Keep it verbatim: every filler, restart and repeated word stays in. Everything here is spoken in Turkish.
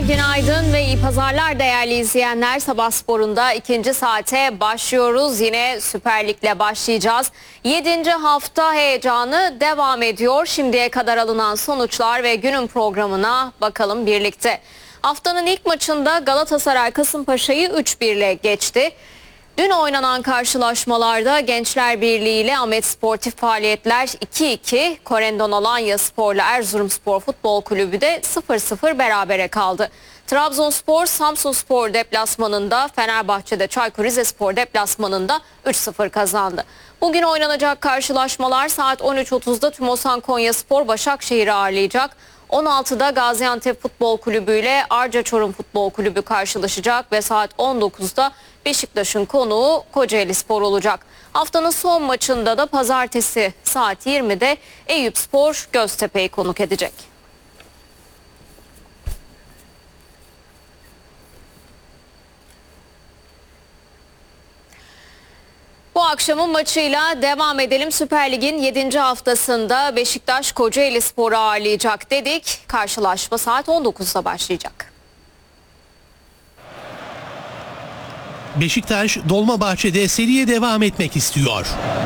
günaydın ve iyi pazarlar değerli izleyenler. Sabah Spor'unda ikinci saate başlıyoruz. Yine Süper Lig'le başlayacağız. Yedinci hafta heyecanı devam ediyor. Şimdiye kadar alınan sonuçlar ve günün programına bakalım birlikte. Haftanın ilk maçında Galatasaray Kasımpaşa'yı üç bir ile geçti. Dün oynanan karşılaşmalarda Gençler Birliği ile Ahmet Sportif Faaliyetler iki iki, Korendon Alanyaspor ile Erzurumspor Futbol Kulübü de sıfır sıfır berabere kaldı. Trabzonspor Samsunspor deplasmanında, Fenerbahçe'de Çaykur Rizespor deplasmanında üç sıfır kazandı. Bugün oynanacak karşılaşmalar saat on üç otuzda Tümosan Konyaspor Başakşehir'i ağırlayacak. on altıda Gaziantep Futbol Kulübü ile Arca Çorum Futbol Kulübü karşılaşacak ve saat on dokuzda Beşiktaş'ın konuğu Kocaelispor olacak. Haftanın son maçında da pazartesi saat yirmide Eyüpspor Göztepe'yi konuk edecek. Bu akşamın maçıyla devam edelim. Süper Lig'in yedinci haftasında Beşiktaş Kocaelispor'u ağırlayacak dedik. Karşılaşma saat on dokuzda başlayacak. Beşiktaş Dolmabahçe'de seriye devam etmek istiyor.